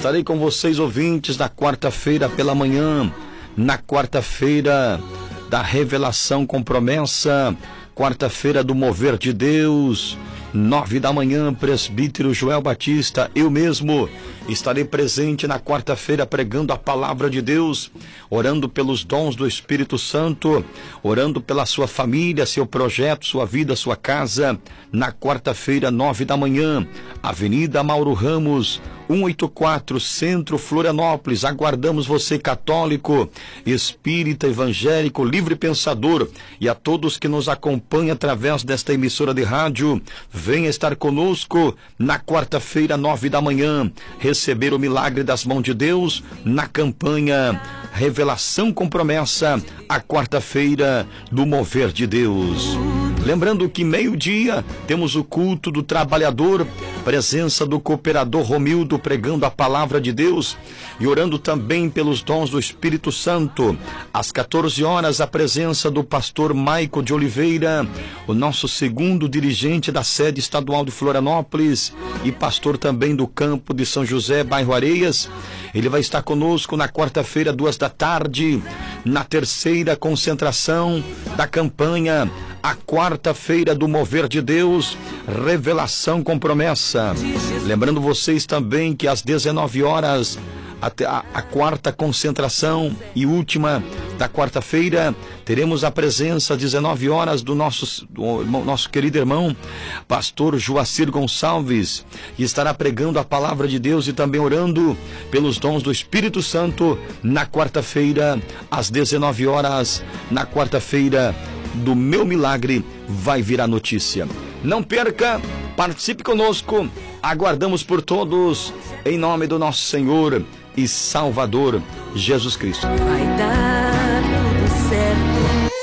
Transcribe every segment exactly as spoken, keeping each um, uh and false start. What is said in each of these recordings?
Estarei com vocês, ouvintes, na quarta-feira pela manhã, na quarta-feira da revelação com promessa, quarta-feira do mover de Deus, nove da manhã, presbítero Joel Batista, eu mesmo estarei presente na quarta-feira pregando a palavra de Deus, orando pelos dons do Espírito Santo, orando pela sua família, seu projeto, sua vida, sua casa, na quarta-feira, nove da manhã, Avenida Mauro Ramos, cento e oitenta e quatro, Centro, Florianópolis. Aguardamos você, católico, espírita, evangélico, livre pensador, e a todos que nos acompanham através desta emissora de rádio. Venha estar conosco na quarta-feira, nove da manhã, receber o milagre das mãos de Deus na campanha Revelação com Promessa, a quarta-feira do mover de Deus. Lembrando que meio-dia temos o culto do trabalhador, presença do cooperador Romildo pregando a palavra de Deus e orando também pelos dons do Espírito Santo. Às quatorze horas, a presença do pastor Maico de Oliveira, o nosso segundo dirigente da sede estadual de Florianópolis e pastor também do campo de São José, bairro Areias. Ele vai estar conosco na quarta-feira, duas da tarde, na terceira concentração da campanha, a quarta-feira do mover de Deus, revelação com promessa. Lembrando vocês também que às dezenove horas, até a, a quarta concentração e última da quarta-feira, teremos a presença às dezenove horas do nosso, do nosso querido irmão, pastor Joacir Gonçalves, que estará pregando a palavra de Deus e também orando pelos dons do Espírito Santo na quarta-feira, às dezenove horas, na quarta-feira do Meu Milagre vai vir a notícia. Não perca, participe conosco, aguardamos por todos, em nome do nosso Senhor e Salvador Jesus Cristo. Vai dar tudo certo.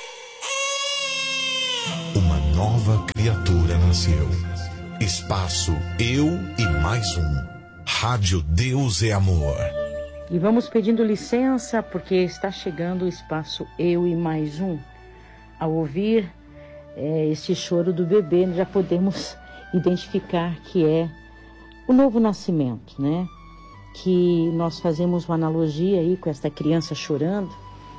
Uma nova criatura nasceu. Espaço Eu e Mais Um. Rádio Deus é Amor. E vamos pedindo licença porque está chegando o espaço Eu e Mais Um. Ao ouvir é, esse choro do bebê, já podemos identificar que é o novo nascimento, né? Que nós fazemos uma analogia aí com esta criança chorando,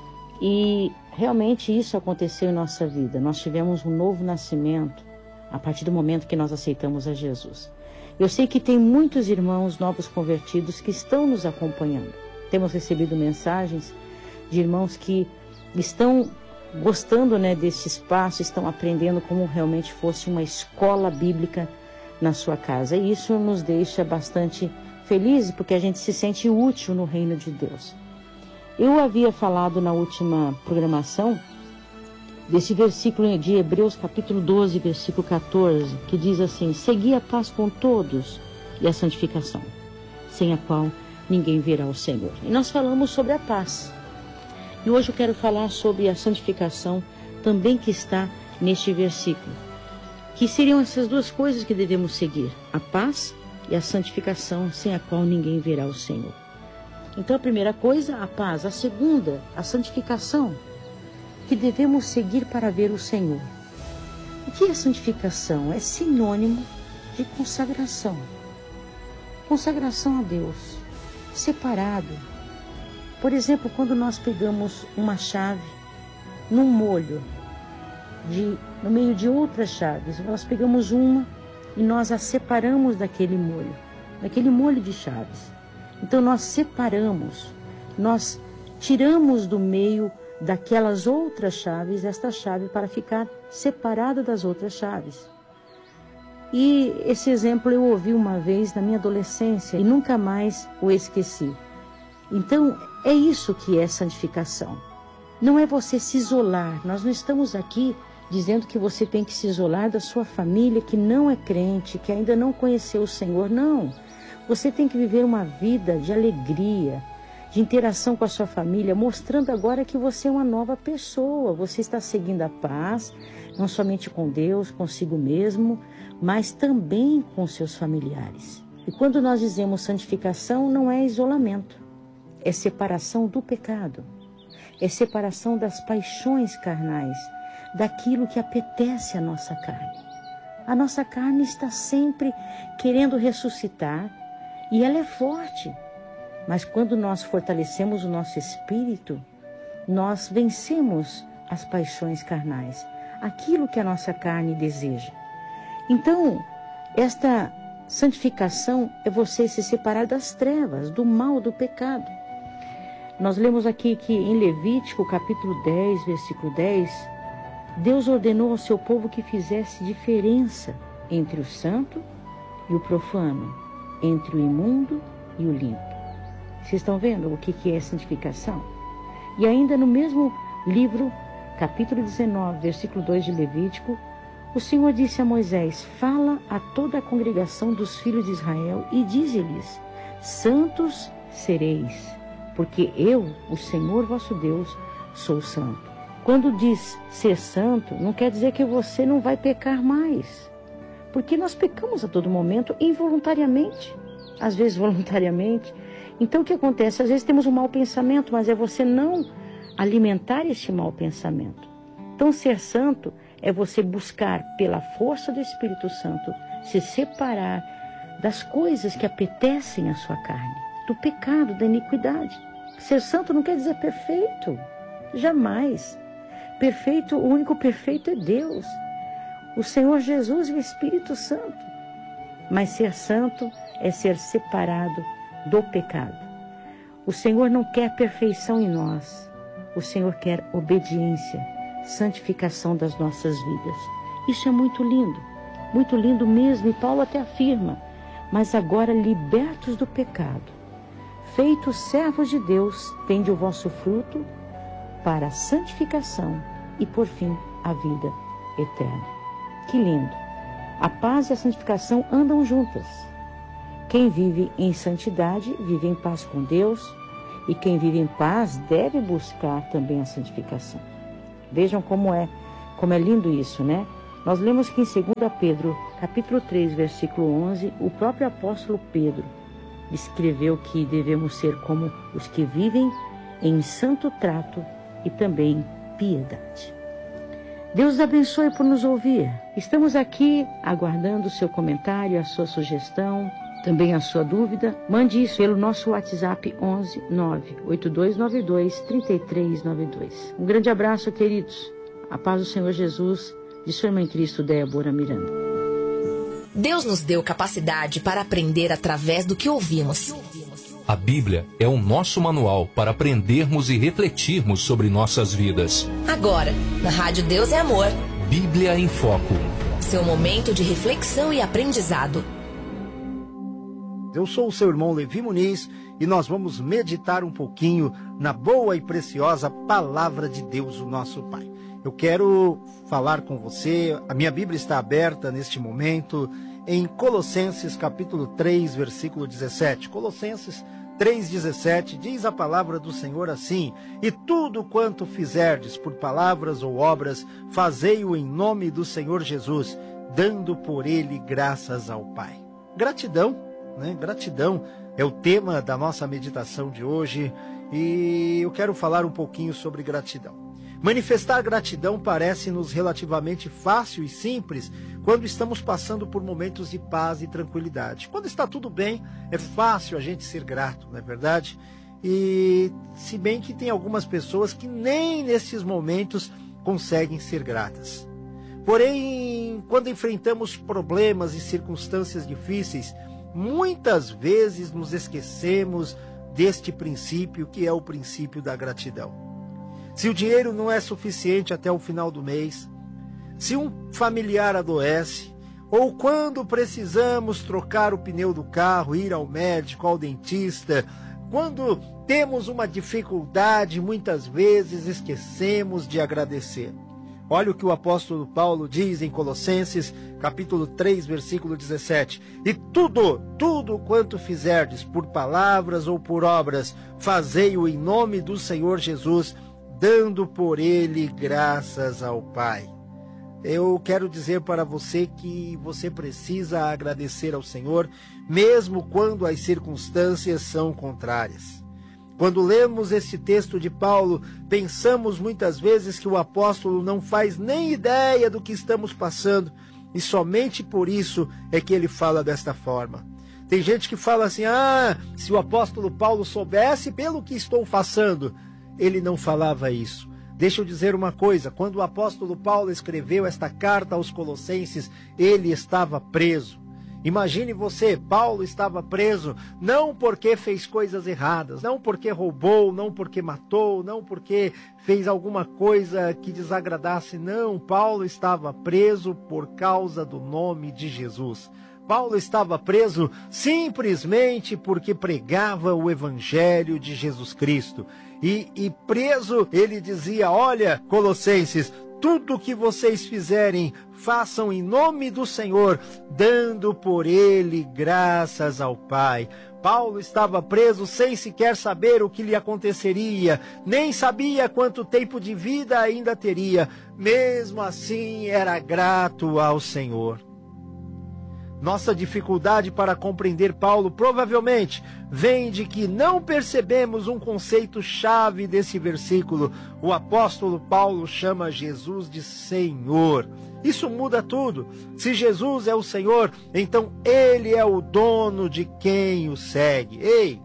e realmente isso aconteceu em nossa vida. Nós tivemos um novo nascimento a partir do momento que nós aceitamos a Jesus. Eu sei que tem muitos irmãos novos convertidos que estão nos acompanhando. Temos recebido mensagens de irmãos que estão gostando, né, desse espaço, estão aprendendo como realmente fosse uma escola bíblica na sua casa. E isso nos deixa bastante felizes, porque a gente se sente útil no reino de Deus. Eu havia falado na última programação desse versículo de Hebreus capítulo doze, versículo quatorze, que diz assim: segui a paz com todos e a santificação, sem a qual ninguém verá o Senhor. E nós falamos sobre a paz. E hoje eu quero falar sobre a santificação, também que está neste versículo. Que seriam essas duas coisas que devemos seguir: a paz e a santificação, sem a qual ninguém verá o Senhor. Então a primeira coisa, a paz. A segunda, a santificação, que devemos seguir para ver o Senhor. O que é santificação? É sinônimo de consagração. Consagração a Deus, separado. Por exemplo, quando nós pegamos uma chave num molho, de, no meio de outras chaves, nós pegamos uma e nós a separamos daquele molho, daquele molho de chaves. Então nós separamos, nós tiramos do meio daquelas outras chaves esta chave para ficar separada das outras chaves. E esse exemplo eu ouvi uma vez na minha adolescência e nunca mais o esqueci. Então, é isso que é santificação. Não é você se isolar. Nós não estamos aqui dizendo que você tem que se isolar da sua família que não é crente, que ainda não conheceu o Senhor. Não. Você tem que viver uma vida de alegria, de interação com a sua família, mostrando agora que você é uma nova pessoa. Você está seguindo a paz, não somente com Deus, consigo mesmo, mas também com seus familiares. E quando nós dizemos santificação, não é isolamento. É separação do pecado, é separação das paixões carnais, daquilo que apetece a nossa carne. A nossa carne está sempre querendo ressuscitar E ela é forte. Mas quando nós fortalecemos o nosso espírito, nós vencemos as paixões carnais, aquilo que a nossa carne deseja. Então, esta santificação é você se separar das trevas, do mal, do pecado. Nós lemos aqui que em Levítico, capítulo dez, versículo dez, Deus ordenou ao seu povo que fizesse diferença entre o santo e o profano, entre o imundo e o limpo. Vocês estão vendo o que é santificação? E ainda no mesmo livro, capítulo dezenove, versículo dois de Levítico, o Senhor disse a Moisés: fala a toda a congregação dos filhos de Israel e dize-lhes: santos sereis, porque eu, o Senhor vosso Deus, sou santo. Quando diz ser santo, não quer dizer que você não vai pecar mais, porque nós pecamos a todo momento involuntariamente, às vezes voluntariamente. Então o que acontece? Às vezes temos um mau pensamento, mas é você não alimentar este mau pensamento. Então ser santo é você buscar pela força do Espírito Santo se separar das coisas que apetecem a sua carne, do pecado, da iniquidade. Ser santo não quer dizer perfeito, jamais. Perfeito, o único perfeito é Deus, o Senhor Jesus e o Espírito Santo. Mas ser santo é ser separado do pecado. O Senhor não quer perfeição em nós. O Senhor quer obediência, santificação das nossas vidas. Isso é muito lindo, muito lindo mesmo. E Paulo até afirma: mas agora libertos do pecado, feitos servos de Deus, tende o vosso fruto para a santificação e, por fim, a vida eterna. Que lindo! A paz e a santificação andam juntas. Quem vive em santidade vive em paz com Deus, e quem vive em paz deve buscar também a santificação. Vejam como é, como é lindo isso, né? Nós lemos que em segunda Pedro, capítulo três, versículo onze, o próprio apóstolo Pedro escreveu que devemos ser como os que vivem em santo trato e também piedade. Deus abençoe por nos ouvir. Estamos aqui aguardando o seu comentário, a sua sugestão, também a sua dúvida. Mande isso pelo nosso WhatsApp onze nove oito dois nove dois três três nove dois. Um grande abraço, queridos. A paz do Senhor Jesus, de sua irmã em Cristo, Débora Miranda. Deus nos deu capacidade para aprender através do que ouvimos. A Bíblia é o nosso manual para aprendermos e refletirmos sobre nossas vidas. Agora, na Rádio Deus é Amor. Bíblia em Foco. Seu momento de reflexão e aprendizado. Eu sou o seu irmão Levi Muniz e nós vamos meditar um pouquinho na boa e preciosa Palavra de Deus, o nosso Pai. Eu quero falar com você, a minha Bíblia está aberta neste momento em Colossenses capítulo três, versículo dezessete. Colossenses três, dezessete, diz a palavra do Senhor assim: e tudo quanto fizerdes por palavras ou obras, fazei-o em nome do Senhor Jesus, dando por ele graças ao Pai. Gratidão, né? Gratidão é o tema da nossa meditação de hoje e eu quero falar um pouquinho sobre gratidão. Manifestar gratidão parece-nos relativamente fácil e simples quando estamos passando por momentos de paz e tranquilidade. Quando está tudo bem, é fácil a gente ser grato, não é verdade? E se bem que tem algumas pessoas que nem nesses momentos conseguem ser gratas. Porém, quando enfrentamos problemas e circunstâncias difíceis, muitas vezes nos esquecemos deste princípio que é o princípio da gratidão. Se o dinheiro não é suficiente até o final do mês, se um familiar adoece, ou quando precisamos trocar o pneu do carro, ir ao médico, ao dentista, quando temos uma dificuldade, muitas vezes esquecemos de agradecer. Olha o que o apóstolo Paulo diz em Colossenses, capítulo três, versículo dezessete. E tudo, tudo quanto fizerdes, por palavras ou por obras, fazei-o em nome do Senhor Jesus, dando por ele graças ao Pai. Eu quero dizer para você que você precisa agradecer ao Senhor, mesmo quando as circunstâncias são contrárias. Quando lemos este texto de Paulo, pensamos muitas vezes que o apóstolo não faz nem ideia do que estamos passando, e somente por isso é que ele fala desta forma. Tem gente que fala assim, ah, se o apóstolo Paulo soubesse pelo que estou passando, ele não falava isso. Deixa eu dizer uma coisa, quando o apóstolo Paulo escreveu esta carta aos Colossenses, ele estava preso. Imagine você, Paulo estava preso, não porque fez coisas erradas, não porque roubou, não porque matou, não porque fez alguma coisa que desagradasse, não. Paulo estava preso por causa do nome de Jesus. Paulo estava preso simplesmente porque pregava o evangelho de Jesus Cristo. E, e preso, ele dizia, olha, Colossenses, tudo o que vocês fizerem, façam em nome do Senhor, dando por ele graças ao Pai. Paulo estava preso sem sequer saber o que lhe aconteceria, nem sabia quanto tempo de vida ainda teria. Mesmo assim, era grato ao Senhor. Nossa dificuldade para compreender Paulo provavelmente vem de que não percebemos um conceito-chave desse versículo. O apóstolo Paulo chama Jesus de Senhor. Isso muda tudo. Se Jesus é o Senhor, então Ele é o dono de quem o segue. Ei,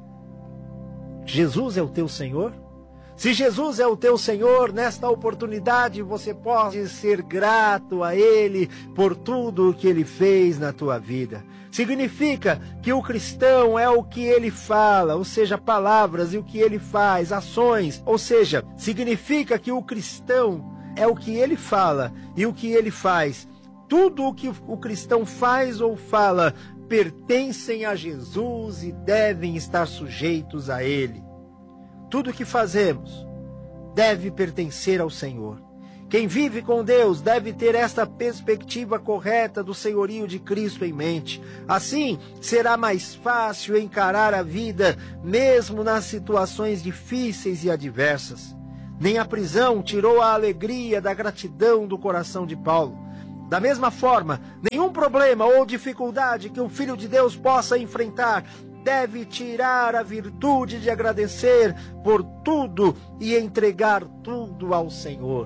Jesus é o teu Senhor? Se Jesus é o teu Senhor, nesta oportunidade você pode ser grato a Ele por tudo o que Ele fez na tua vida. Significa que o cristão é o que ele fala, ou seja, palavras, e o que ele faz, ações. Ou seja, significa que o cristão é o que ele fala e o que ele faz. Tudo o que o cristão faz ou fala pertencem a Jesus e devem estar sujeitos a Ele. Tudo o que fazemos deve pertencer ao Senhor. Quem vive com Deus deve ter esta perspectiva correta do senhorio de Cristo em mente. Assim, será mais fácil encarar a vida, mesmo nas situações difíceis e adversas. Nem a prisão tirou a alegria da gratidão do coração de Paulo. Da mesma forma, nenhum problema ou dificuldade que um filho de Deus possa enfrentar deve tirar a virtude de agradecer por tudo e entregar tudo ao Senhor.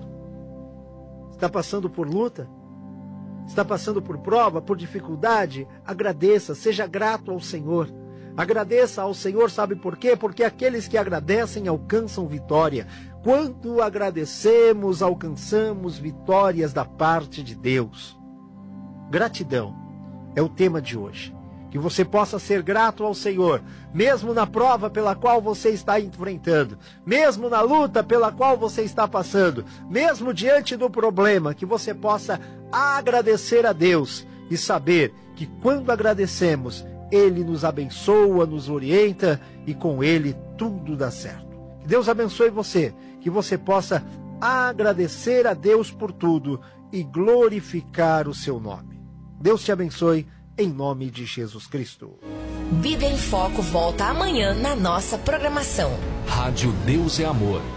Está passando por luta? Está passando por prova, por dificuldade? Agradeça, seja grato ao Senhor. Agradeça ao Senhor, sabe por quê? Porque aqueles que agradecem alcançam vitória. Quando agradecemos, alcançamos vitórias da parte de Deus. Gratidão é o tema de hoje. Que você possa ser grato ao Senhor, mesmo na prova pela qual você está enfrentando, mesmo na luta pela qual você está passando, mesmo diante do problema, que você possa agradecer a Deus e saber que quando agradecemos, Ele nos abençoa, nos orienta e com Ele tudo dá certo. Que Deus abençoe você, que você possa agradecer a Deus por tudo e glorificar o seu nome. Deus te abençoe. Em nome de Jesus Cristo. Bíblia em Foco volta amanhã na nossa programação. Rádio Deus é Amor.